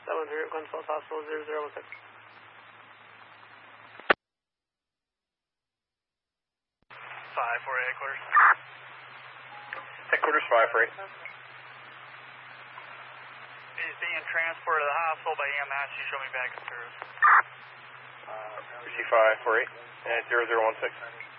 700 Glen Falls Hospital 0016. 548 headquarters. Headquarters 548. He's being transported to the hospital by EMS. You show me back in service. Receive 548 and 0016.